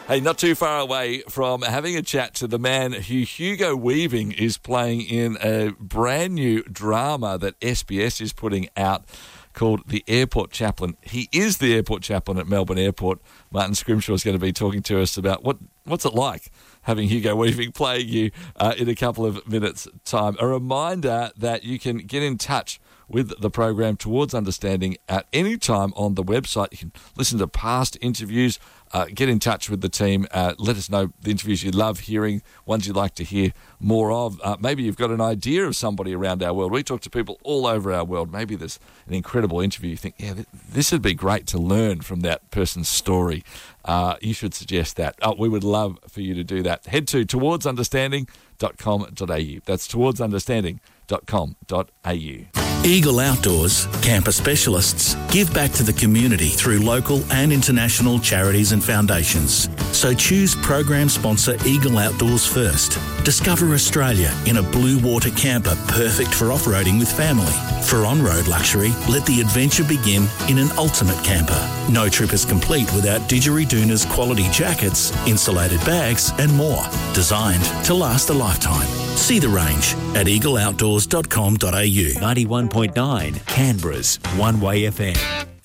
Hey, not too far away from having a chat to the man who Hugo Weaving is playing in a brand new drama that SBS is putting out called The Airport Chaplain. He is the Airport Chaplain at Melbourne Airport. Martin Scrimshaw is going to be talking to us about what's it like having Hugo Weaving playing you in a couple of minutes' time. A reminder that you can get in touch with the program Towards Understanding at any time on the website. You can listen to past interviews, get in touch with the team, let us know the interviews you love hearing, ones you'd like to hear more of. Maybe you've got an idea of somebody around our world. We talk to people all over our world. Maybe there's an incredible interview. You think, yeah, this would be great to learn from that person's story. You should suggest that. We would love for you to do that. Head to towardsunderstanding.com.au. That's towardsunderstanding.com.au. Eagle Outdoors, camper specialists, give back to the community through local and international charities and foundations. So choose program sponsor Eagle Outdoors first. Discover Australia in a blue water camper perfect for off-roading with family. For on-road luxury, let the adventure begin in an ultimate camper. No trip is complete without Didgeridoon's quality jackets, insulated bags and more. Designed to last a lifetime. See the range at eagleoutdoors.com.au. 91.9 Canberra's One Way FM.